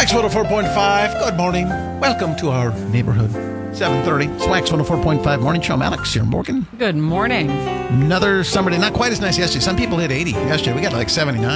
Wax 104.5. Good morning. Welcome to our neighborhood. 7:30. It's Wax 104.5 morning show. I'm Alex here, Morgan. Good morning. Another summer day. Not quite as nice yesterday. Some people hit 80 yesterday. We got like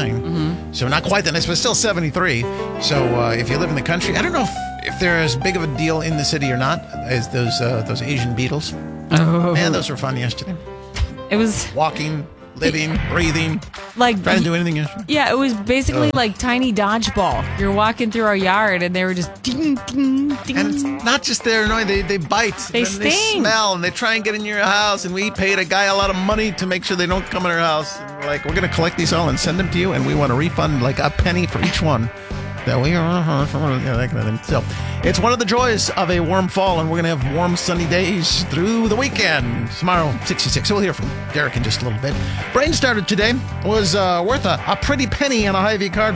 79. So not quite that nice, but still 73. So if you live in the country, I don't know if they're as big of a deal in the city or not as those Asian beetles. Oh. Man, those were fun yesterday. It was Walking, living, breathing. like, Trying to do anything yesterday. yeah, it was basically like tiny dodgeball. You're walking through our yard and they were just ding, ding, ding. And it's not just they're annoying, they bite. They and sting. They smell, and they try and get in your house, and we paid a guy a lot of money to make sure they don't come in our house. And we're like, we're going to collect these all and send them to you, and we want to refund like a penny for each one. That way, that kind of thing. So, it's one of the joys of a warm fall, and we're going to have warm, sunny days through the weekend. Tomorrow, 66. So we'll hear from Derek in just a little bit. Brain Started today was worth a pretty penny on a Hy-Vee card,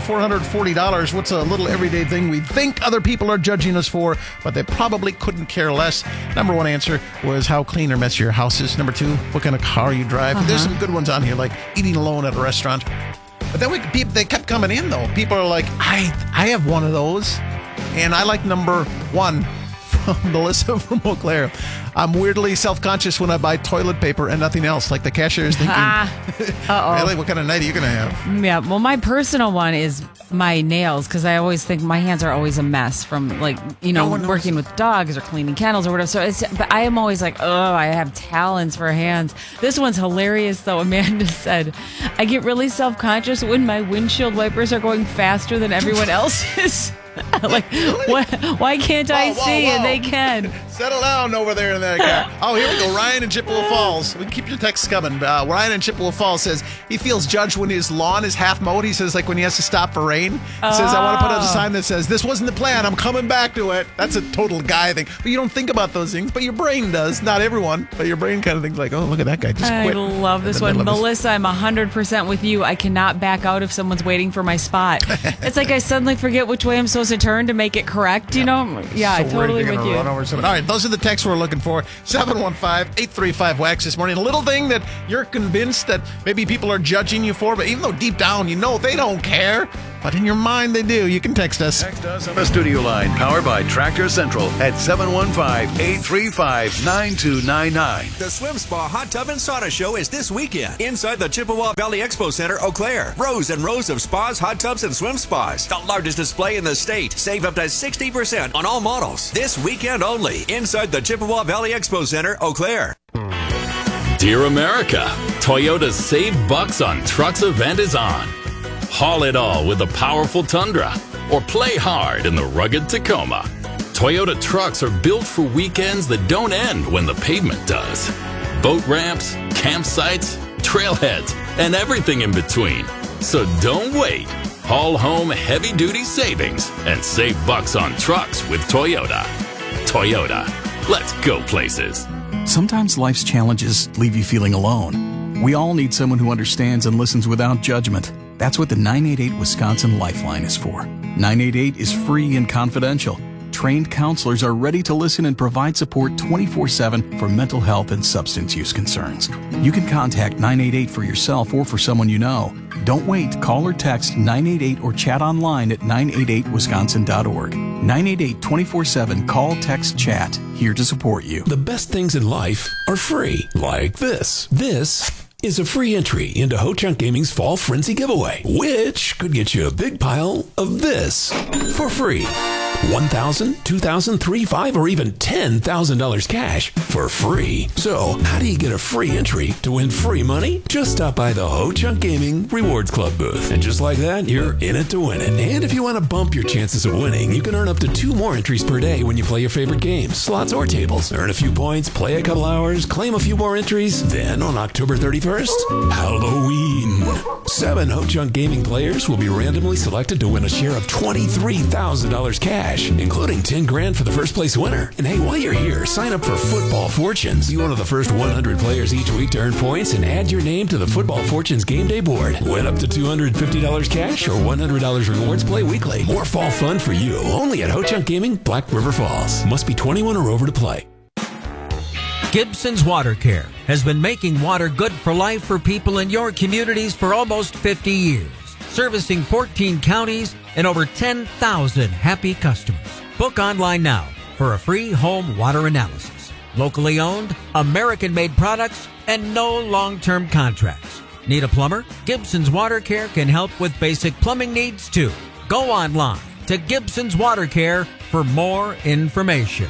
$440. What's a little everyday thing we think other people are judging us for, but they probably couldn't care less? Number one answer was how clean or messy your house is. Number two, what kind of car you drive. There's some good ones on here, like eating alone at a restaurant. But then they kept coming in, though. People are like, I have one of those. And I like number one from Melissa from Eau Claire. I'm weirdly self-conscious when I buy toilet paper and nothing else. Like the cashier is thinking, really, what kind of night are you going to have? Yeah, well, my personal one is my nails, because I always think my hands are always a mess from, like, working with dogs or cleaning kennels or whatever. But I am always like, I have talons for hands. This one's hilarious, though. Amanda said, I get really self-conscious when my windshield wipers are going faster than everyone else's. Like, why can't I see and they can? Settle down over there in that car. Oh, here we go. Ryan in Chippewa Falls. We can keep your texts coming. Ryan in Chippewa Falls says he feels judged when his lawn is half mowed. He says, like, when he has to stop for rain. He says, I want to put up a sign that says, this wasn't the plan. I'm coming back to it. That's a total guy thing. But you don't think about those things. But your brain does. Not everyone. But your brain kind of thinks like, oh, look at that guy. Just quit. I love this one. Melissa, I'm 100% with you. I cannot back out if someone's waiting for my spot. It's like I suddenly forget which way I'm supposed to turn to make it correct, you know? Yeah, so I totally with you. Run over someone. All right, those are the texts we're looking for. 715-835-WAX this morning. A little thing that you're convinced that maybe people are judging you for, but even though deep down you know they don't care, but in your mind they do. You can text us. Text us on the studio line, powered by Tractor Central at 715-835-9299. The Swim Spa Hot Tub and Sauna Show is this weekend inside the Chippewa Valley Expo Center, Eau Claire. Rows and rows of spas, hot tubs, and swim spas. The largest display in the state. Save up to 60% on all models. This weekend only inside the Chippewa Valley Expo Center, Eau Claire. Dear America, Toyota's Save Bucks on Trucks event is on. Haul it all with the powerful Tundra, or play hard in the rugged Tacoma. Toyota trucks are built for weekends that don't end when the pavement does. Boat ramps, campsites, trailheads, and everything in between. So don't wait. Haul home heavy-duty savings and save bucks on trucks with Toyota. Toyota, let's go places. Sometimes life's challenges leave you feeling alone. We all need someone who understands and listens without judgment. That's what the 988 Wisconsin Lifeline is for. 988 is free and confidential. Trained counselors are ready to listen and provide support 24/7 for mental health and substance use concerns. You can contact 988 for yourself or for someone you know. Don't wait. Call or text 988 or chat online at 988wisconsin.org. 988 24/7. Call, text, chat. Here to support you. The best things in life are free, like this. This is a free entry into Ho-Chunk Gaming's Fall Frenzy giveaway, which could get you a big pile of this for free. $1,000, $2,000, $3,000, $5,000, or even $10,000 cash for free. So, how do you get a free entry to win free money? Just stop by the Ho-Chunk Gaming Rewards Club booth. And just like that, you're in it to win it. And if you want to bump your chances of winning, you can earn up to 2 more entries per day when you play your favorite games, slots or tables. Earn a few points, play a couple hours, claim a few more entries. Then on October 31st, Halloween. 7 Ho-Chunk Gaming players will be randomly selected to win a share of $23,000 cash, including $10,000 for the first place winner. And hey, while you're here, sign up for Football Fortunes. Be one of the first 100 players each week to earn points and add your name to the Football Fortunes game day board. Win up to $250 cash or $100 rewards. Play weekly. More fall fun for you. Only at Ho-Chunk Gaming, Black River Falls. Must be 21 or over to play. Gibson's Water Care has been making water good for life for people in your communities for almost 50 years. servicing 14 counties and over 10,000 happy customers. Book online now for a free home water analysis. Locally owned, American-made products, and no long-term contracts. Need a plumber? Gibson's Water Care can help with basic plumbing needs too. Go online to Gibson's Water Care for more information.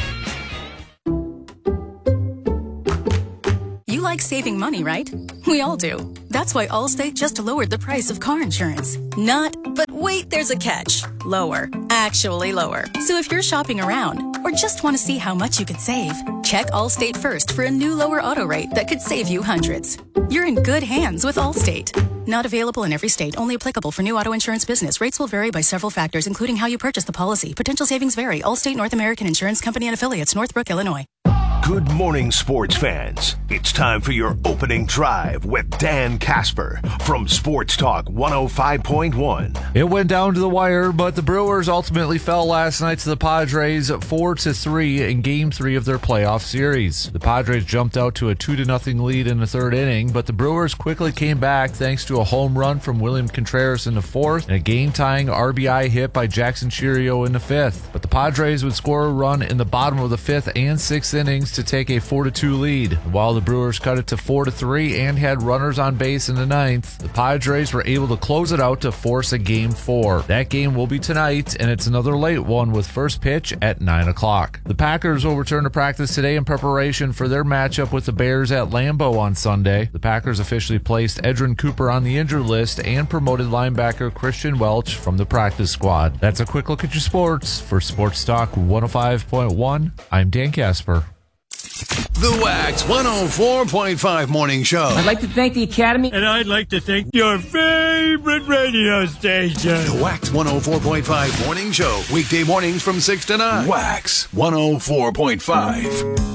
You like saving money, right? We all do. That's why Allstate just lowered the price of car insurance. Not, but wait, there's a catch. Lower. Actually lower. So if you're shopping around or just want to see how much you could save, check Allstate first for a new lower auto rate that could save you hundreds. You're in good hands with Allstate. Not available in every state. Only applicable for new auto insurance business. Rates will vary by several factors, including how you purchase the policy. Potential savings vary. Allstate North American Insurance Company and Affiliates, Northbrook, Illinois. Good morning, sports fans. It's time for your opening drive with Dan Casper from Sports Talk 105.1. It went down to the wire, but the Brewers ultimately fell last night to the Padres 4-3 in Game 3 of their playoff series. The Padres jumped out to a 2-0 lead in the third inning, but the Brewers quickly came back thanks to a home run from William Contreras in the fourth and a game-tying RBI hit by Jackson Chourio in the fifth. But the Padres would score a run in the bottom of the fifth and sixth innings to take a 4-2 lead. While the Brewers cut it to 4-3 and had runners on base in the ninth, the Padres were able to close it out to force a Game 4. That game will be tonight, and it's another late one with first pitch at 9 o'clock. The Packers will return to practice today in preparation for their matchup with the Bears at Lambeau on Sunday. The Packers officially placed Edrin Cooper on the injured list and promoted linebacker Christian Welch from the practice squad. That's a quick look at your sports. For Sports Talk 105.1, I'm Dan Casper. The Wax 104.5 Morning Show. I'd like to thank the Academy. And I'd like to thank your favorite radio station. The Wax 104.5 Morning Show. Weekday mornings from 6 to 9. Wax 104.5.